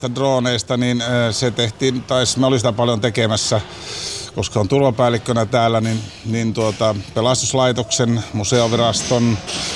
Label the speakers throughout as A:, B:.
A: Droneista, niin se tehtiin, me oli sitä paljon tekemässä, koska on turvapäällikkönä täällä, niin pelastuslaitoksen, museoviraston,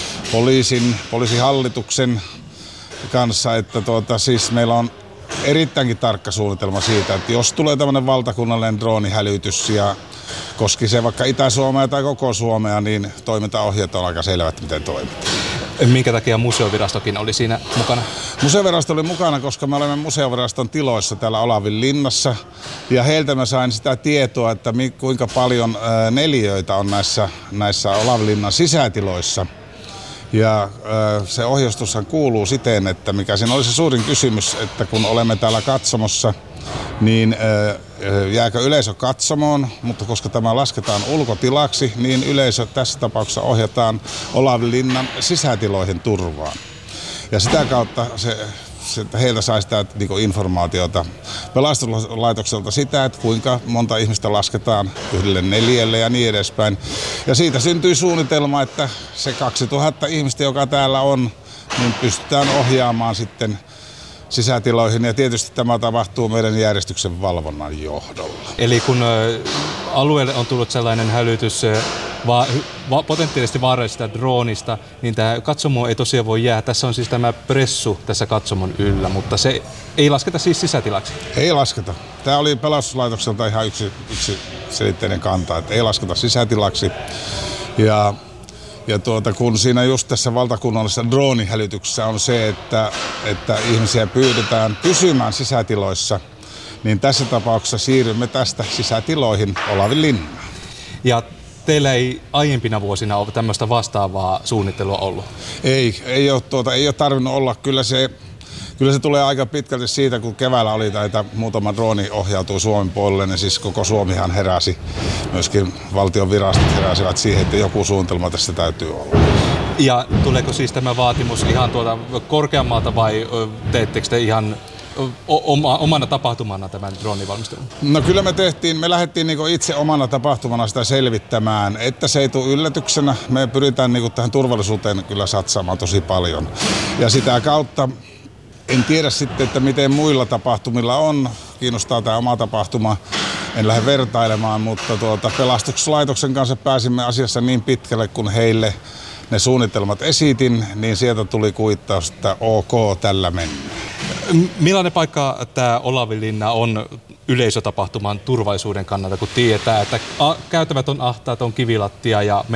A: poliisihallituksen kanssa, että siis meillä on erittäinkin tarkka suunnitelma siitä, että jos tulee tämmöinen valtakunnallinen droonihälytys ja koski se vaikka Itä-Suomea tai koko Suomea, niin toimintaohjeet on aika selvät, miten toimitaan.
B: Minkä takia museovirastokin oli siinä mukana?
A: Museovirasto oli mukana, koska me olemme museoviraston tiloissa täällä Olavinlinnassa. Ja heiltä mä sain sitä tietoa, että kuinka paljon neliöitä on näissä Olavinlinnan sisätiloissa. Ja se ohjeistushan kuuluu siten, että mikä siinä oli se suurin kysymys, että kun olemme täällä katsomossa, niin jääkö yleisö katsomoon, mutta koska tämä lasketaan ulkotilaksi, niin yleisö tässä tapauksessa ohjataan Olavinlinnan sisätiloihin turvaan. Ja sitä kautta heiltä sai sitä informaatiota pelastuslaitokselta sitä, että kuinka monta ihmistä lasketaan yhdelle neliölle ja niin edespäin. Ja siitä syntyi suunnitelma, että se 2000 ihmistä, joka täällä on, niin pystytään ohjaamaan sitten sisätiloihin, ja tietysti tämä tapahtuu meidän järjestyksen valvonnan johdolla.
B: Eli kun alueelle on tullut sellainen hälytys potentiaalisesti vaarallisesta droonista, niin tämä katsomo ei tosiaan voi jäädä. Tässä on siis tämä pressu tässä katsomon yllä, mutta se ei lasketa siis sisätilaksi?
A: Ei lasketa. Tämä oli pelastuslaitokselta ihan yksiselitteinen kanta, että ei lasketa sisätilaksi. Ja kun siinä just tässä valtakunnallisessa droonihälytyksessä on se, että ihmisiä pyydetään pysymään sisätiloissa, niin tässä tapauksessa siirrymme tästä sisätiloihin Olavinlinnaan.
B: Ja teillä ei aiempina vuosina ole tämmöistä vastaavaa suunnittelua ollut?
A: Ei ole tarvinnut olla. Kyllä se tulee aika pitkälti siitä, kun keväällä oli muutama drooni ohjautui Suomen puolelle, niin siis koko Suomihan heräsi. Myöskin valtion virastot heräsivät siihen, että joku suunnitelma tässä täytyy olla.
B: Ja tuleeko siis tämä vaatimus ihan korkeammalta vai teettekö te ihan omana tapahtumana tämän droonivalmistelun?
A: No kyllä me lähdettiin itse omana tapahtumana sitä selvittämään, että se ei tule yllätyksenä. Me pyritään tähän turvallisuuteen kyllä satsaamaan tosi paljon. Ja sitä kautta en tiedä sitten, että miten muilla tapahtumilla on. Kiinnostaa tämä oma tapahtuma. En lähde vertailemaan, mutta pelastuslaitoksen kanssa pääsimme asiassa niin pitkälle, kun heille ne suunnitelmat esitin, niin sieltä tuli kuittaus, että ok, tällä mennään.
B: Millainen paikka tämä Olavinlinna on yleisötapahtuman turvallisuuden kannalta, kun tietää, että käytävät on ahtaat, on kivilattia ja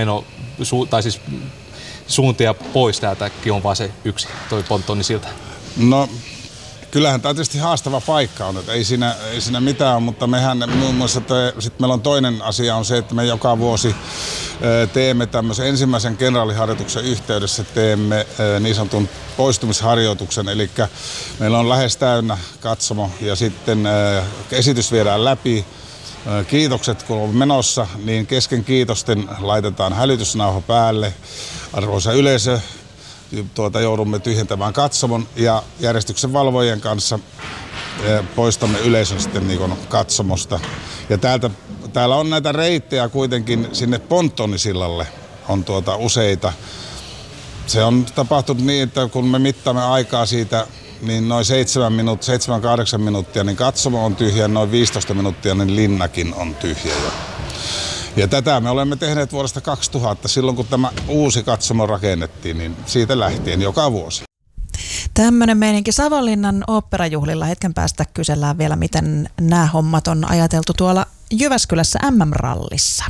B: suuntia pois täältäkin on vaan se yksi, toi ponttoni siltä?
A: No, kyllähän tämä tietysti haastava paikka on, että ei siinä mitään, mutta mehän muun muassa, sitten meillä on toinen asia on se, että me joka vuosi teemme tämmöisen ensimmäisen kenraaliharjoituksen yhteydessä teemme niin sanotun poistumisharjoituksen, eli meillä on lähes täynnä katsomo ja sitten esitys viedään läpi. Kiitokset kun on menossa, niin kesken kiitosten laitetaan hälytysnauha päälle. Arvoisa yleisö, joudumme tyhjentämään katsomon ja järjestyksen valvojien kanssa poistamme yleisön sitten katsomosta. Ja täällä on näitä reittejä kuitenkin sinne Ponttonisillalle on useita. Se on tapahtunut niin, että kun me mittaamme aikaa siitä, niin noin 7-8 minuuttia, niin katsomo on tyhjä, noin 15 minuuttia, niin linnakin on tyhjä jo. Ja tätä me olemme tehneet vuodesta 2000, silloin kun tämä uusi katsomo rakennettiin, niin siitä lähtien joka vuosi.
C: Tämmöinen meininki Savonlinnan oopperajuhlilla. Hetken päästä kysellään vielä, miten nämä hommat on ajateltu tuolla Jyväskylässä MM-rallissa.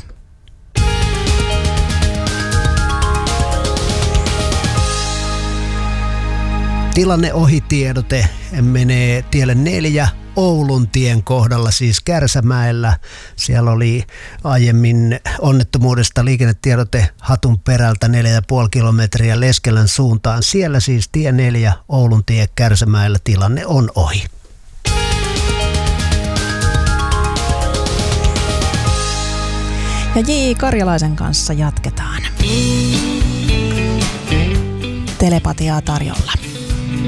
D: Tilanneohitiedote menee tielle 4 Oulun tien kohdalla, siis Kärsämäellä. Siellä oli aiemmin onnettomuudesta liikennetiedote Hatun perältä 4,5 kilometriä Leskelän suuntaan. Siellä siis tie 4 Oulun tie Kärsämäellä, tilanne on ohi.
C: Ja J. Karjalaisen kanssa jatketaan. Telepatiaa tarjolla.